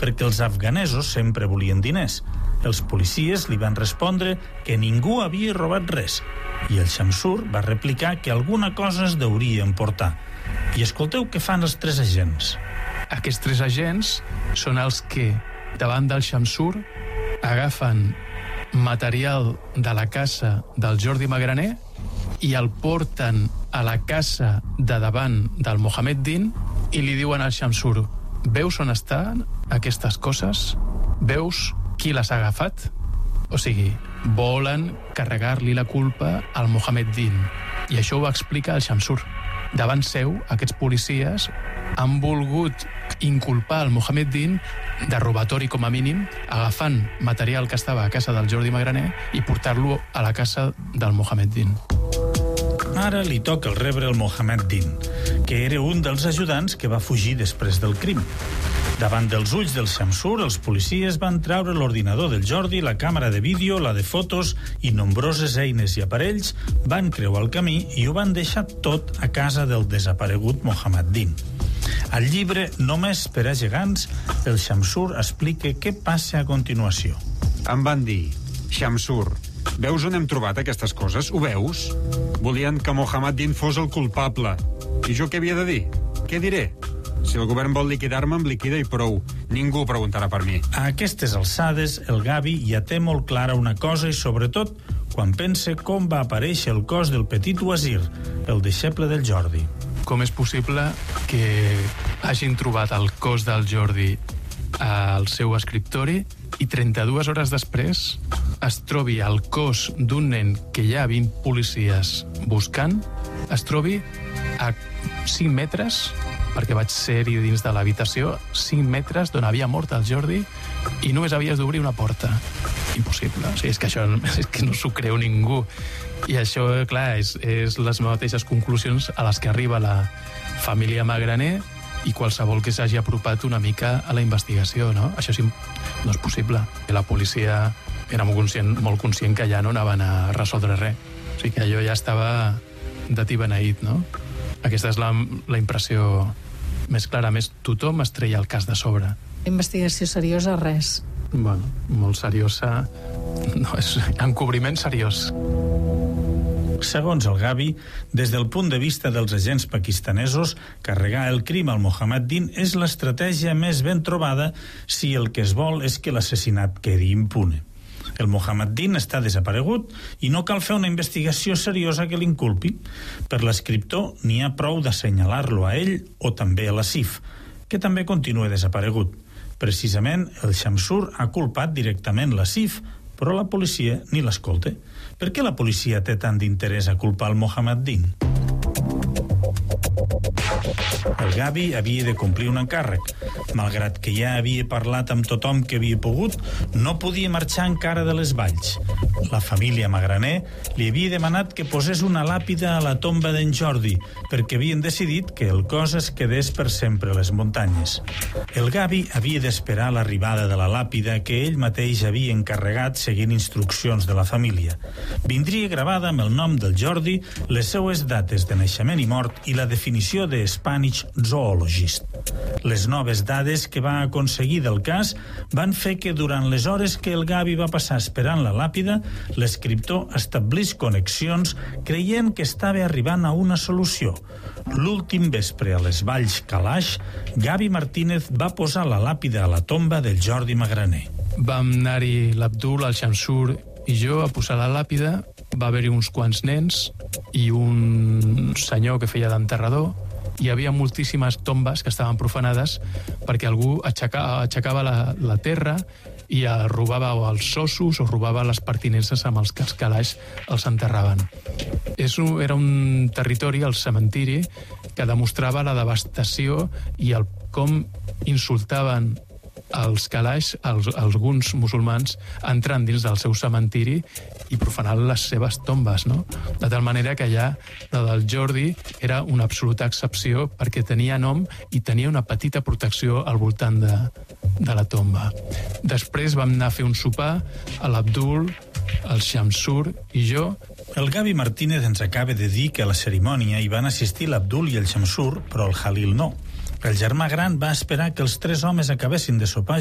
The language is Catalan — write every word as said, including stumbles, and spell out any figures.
perquè els afganesos sempre volien diners. Els policies li van respondre que ningú havia robat res i el Shamsur va replicar que alguna cosa es deuria emportar. I escolteu què fan els tres agents. Aquests tres agents són els que, davant del Shamsur, agafen material de la casa del Jordi Magraner i el porten a la casa de davant del Mohamed Din i li diuen al Shamsur: veus on estan aquestes coses? Veus qui les ha agafat? O sigui, volen carregar-li la culpa al Mohamed Din. I això ho explica el Shamsur. Davant seu, aquests policies han volgut inculpar el Mohamed Din de robatori com a mínim, agafant material que estava a casa del Jordi Magraner i portar-lo a la casa del Mohamed Din. Ara li toca el rebre el Mohamed Din, que era un dels ajudants que va fugir després del crim. Davant dels ulls del Shamsur, els policies van treure l'ordinador del Jordi, la càmera de vídeo, la de fotos i nombroses eines i aparells, van creuar el camí i ho van deixar tot a casa del desaparegut Mohamed Din. Al llibre Només per a gegants, el Shamsur explica què passa a continuació. Em van dir: Shamsur, veus on hem trobat aquestes coses? Ho veus? Volien que Mohamed Din fos el culpable. I jo què havia de dir? Què diré? Si el govern vol liquidar-me, em liquida i prou. Ningú preguntarà per mi. A aquestes alçades, el Gavi ja té molt clara una cosa i, sobretot, quan pensa com va aparèixer el cos del petit Wazir, el deixeble del Jordi. Com és possible que hagin trobat el cos del Jordi al seu escriptori i trenta-dues hores després es trobi el cos d'un nen que hi ha vint policies buscant, es trobi a cinc metres, perquè vaig ser-hi dins de l'habitació, cinc metres d'on havia mort el Jordi i només havies d'obrir una porta. Impossible. O sigui, és que això és que no s'ho creu ningú. I això, clar, és, és les mateixes conclusions a les que arriba la família Magraner i qualsevol que s'hagi apropat una mica a la investigació, no? Això sí, no és possible. La policia era molt conscient, molt conscient que ja no anaven a resoldre res. O sigui que allò ja estava de tibeneït, no? Aquesta és la, la impressió més clara. A més, tothom es treia el cas de sobre. Investigació seriosa, res. Bueno, molt seriosa. No, és encobriment seriós. Segons el Gavi, des del punt de vista dels agents pakistanesos, carregar el crim al Mohamed Din és l'estratègia més ben trobada si el que es vol és que l'assassinat quedi impune. El Mohamed Din està desaparegut i no cal fer una investigació seriosa que l'inculpi. Per l'escriptor n'hi ha prou d'assenyalar-lo a ell o també a la S I F, que també continua desaparegut. Precisament, el Shamsur ha culpat directament la S I F, però la policia ni l'escolta. Per què la policia té tant d'interès a culpar el Mohamed Din? El Gavi havia de complir un encàrrec. Malgrat que ja havia parlat amb tothom que havia pogut, no podia marxar encara de les valls. La família Magraner li havia demanat que posés una làpida a la tomba d'en Jordi, perquè havien decidit que el cos es quedés per sempre a les muntanyes. El Gavi havia d'esperar l'arribada de la làpida que ell mateix havia encarregat seguint instruccions de la família. Vindria gravada amb el nom del Jordi, les seues dates de naixement i mort i la definició de Spanish Zoologist. Les noves dades que va aconseguir del cas van fer que durant les hores que el Gavi va passar esperant la làpida, l'escriptor establís connexions creient que estava arribant a una solució. L'últim vespre a les valls Kalash, Gavi Martínez va posar la làpida a la tomba del Jordi Magraner. Vam anar-hi l'Abdul, el Shamsur i jo a posar la làpida. Va haver-hi uns quants nens i un senyor que feia d'enterrador. Hi havia moltíssimes tombes que estaven profanades perquè algú aixecava, aixecava la, la terra i robava els ossos o robava les pertinences amb els que els calaix els enterraven. És un, era un territori, el cementiri, que demostrava la devastació i el com insultaven els calaix, els, alguns musulmans, entrant dins del seu cementiri i profanant les seves tombes, no? De tal manera que ja la del Jordi era una absoluta excepció perquè tenia nom i tenia una petita protecció al voltant de, de la tomba. Després vam anar a fer un sopar a l'Abdul, el Shamsur i jo. El Gavi Martínez ens acaba de dir que a la cerimònia hi van assistir l'Abdul i el Shamsur, però el Halil no. El germà gran va esperar que els tres homes acabessin de sopar